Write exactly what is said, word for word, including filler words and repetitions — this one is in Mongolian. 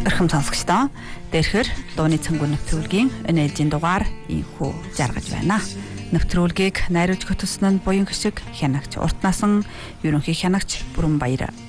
Орхим сонсогчдоо дээрхэр дууны цэнгүү нэвтрүүлгийн энэ ээлжийн дугаар ийхүү жаргаж байна. Нэвтрүүлгийг найруулж хөтөлсөн нь буян гişиг хянагч урт насан ерөнхий хянагч Бүрэн Баяр